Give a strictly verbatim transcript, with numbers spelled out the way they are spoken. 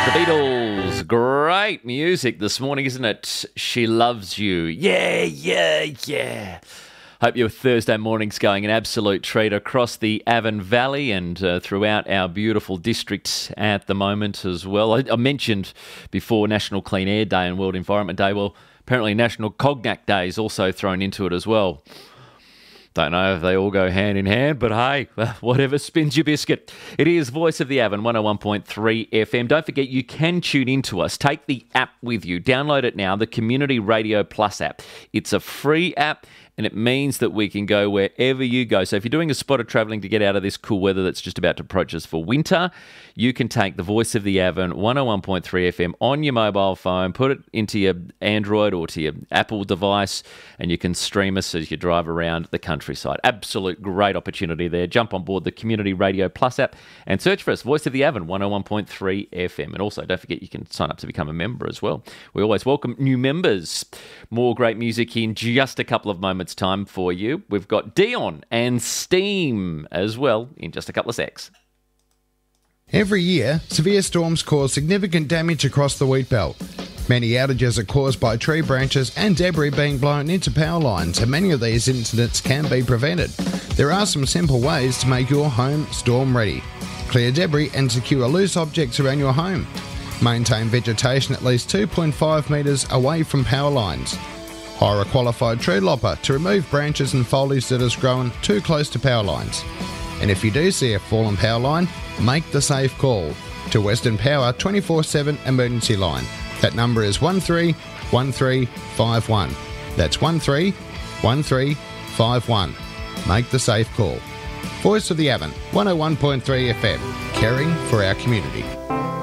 The Beatles, great music this morning, isn't it? She Loves You. Yeah, yeah, yeah. Hope your Thursday morning's going an absolute treat across the Avon Valley and uh, throughout our beautiful district at the moment as well. I, I mentioned before National Clean Air Day and World Environment Day. Well, apparently National Cognac Day is also thrown into it as well. Don't know if they all go hand in hand, but hey, whatever spins your biscuit. It is Voice of the Avon, one oh one point three F M. Don't forget, you can tune into us. Take the app with you. Download it now, the Community Radio Plus app. It's a free app, and it means that we can go wherever you go. So if you're doing a spot of travelling to get out of this cool weather that's just about to approach us for winter, you can take the Voice of the Avon, one oh one point three F M, on your mobile phone, put it into your Android or to your Apple device, and you can stream us as you drive around the countryside. Absolute great opportunity there. Jump on board the Community Radio Plus app and search for us, Voice of the Avon, one oh one point three F M. And also, don't forget, you can sign up to become a member as well. We always welcome new members. More great music in just a couple of moments' time for you. We've got Dion and Steam as well in just a couple of secs. Every year, severe storms cause significant damage across the wheat belt. Many outages are caused by tree branches and debris being blown into power lines, and many of these incidents can be prevented. There are some simple ways to make your home storm ready. Clear debris and secure loose objects around your home. Maintain vegetation at least two point five metres away from power lines. Hire a qualified tree lopper to remove branches and foliage that has grown too close to power lines. And if you do see a fallen power line, make the safe call to Western Power twenty-four seven emergency line. That number is one three one three five one. That's one three one three five one. Make the safe call. Voice of the Avon, one oh one point three F M, caring for our community.